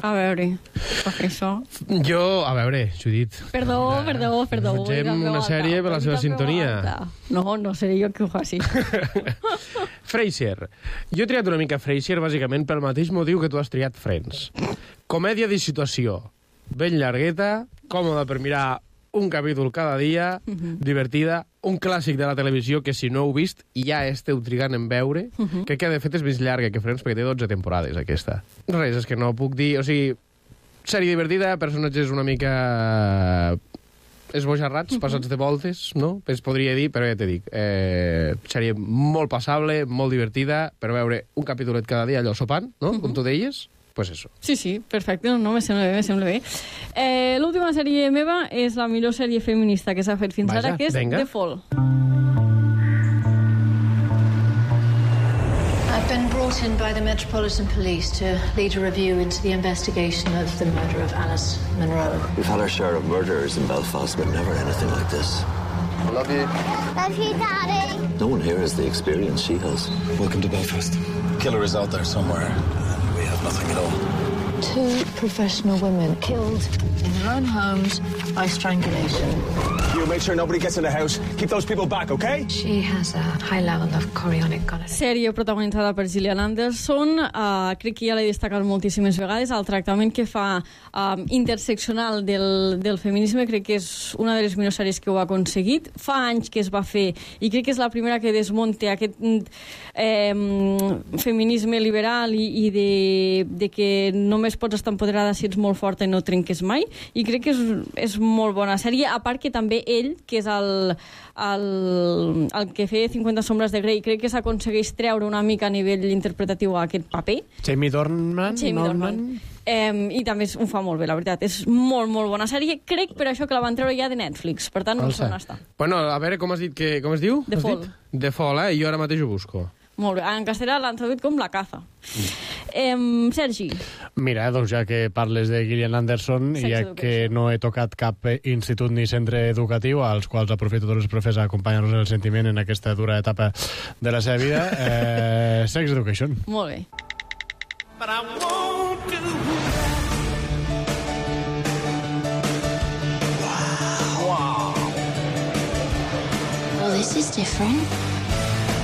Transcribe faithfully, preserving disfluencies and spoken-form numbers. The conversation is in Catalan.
A veure, per fer això... Jo, a veure, Judit... Perdó, perdó, perdó. Fem una sèrie per la seva sintonia. No, no seré jo que ho faci. Frasier. Jo he triat una mica Frasier, bàsicament, pel mateix motiu que tu has triat Friends. Comèdia de situació. Ben llargueta, còmoda per mirar un capítol cada dia, uh-huh. divertida, un clàssic de la televisió que si no heu vist ja esteu trigant en veure, uh-huh. crec que de fet és més llarga que Friends perquè té dotze temporades aquesta. Res, és que no puc dir... O sigui, sèrie divertida, personatges una mica esbojarrats, uh-huh. passats de voltes, no? Es podria dir, però ja t'he dit. Eh, sèrie molt passable, molt divertida, per veure un capítolet cada dia allò sopant, no? Uh-huh. Com tu deies. Pues eso. Sí, sí, perfecte, no, me sembla bé, me sembla bé. Eh, L'última sèrie meva és la millor sèrie feminista que s'ha fet fins Vaja, ara, que és venga. The Fall. I've been brought in by the Metropolitan Police to lead a review into the investigation of the murder of Alice Munro. We've had our share of murderers in Belfast, but never anything like this. Love you. Love you, Daddy. No one here has the experience she has. Welcome to Belfast. Killer is out there somewhere. We have nothing at all. Two professional women killed in their own homes by strangulation. You make sure nobody gets in the house. Keep those people back, okay? She has a high level of chorionic gonorrhea. Sèrie protagonitzada per Gillian Anderson. Uh, crec que ja l'he destacat moltíssimes vegades. El tractament que fa um, interseccional del, del feminisme crec que és una de les millors sèries que ho ha aconseguit. Fa anys que es va fer i crec que és la primera que desmunta aquest eh, feminisme liberal i, i de, de que només pots estar empoderada si ets molt forta i no trenques mai, i crec que és, és molt bona sèrie, a part que també ell, que és el, el, el que feia cinquanta sombres de Grey, crec que s'aconsegueix treure una mica a nivell interpretatiu a aquest paper. Jamie Dornan. Jamie Dornan. Eh, i també ho fa molt bé, la veritat. És molt, molt bona sèrie. Crec per això que la van treure ja de Netflix, per tant no sé on està. Bueno, a veure, com has dit que... Com es diu? The Fall. The Fall, eh? Jo ara mateix ho busco. Molt bé. En castellà l'han traduït com La caza. Mm. Eh, Sergi. Mira, doncs ja que parles de Gillian Anderson, Sex ja Education. que no he tocat cap institut ni centre educatiu, als quals aprofito tots els profes a acompanyar-nos en el sentiment en aquesta dura etapa de la seva vida, eh, Sex Education. Molt bé. But I won't do Well, this is different.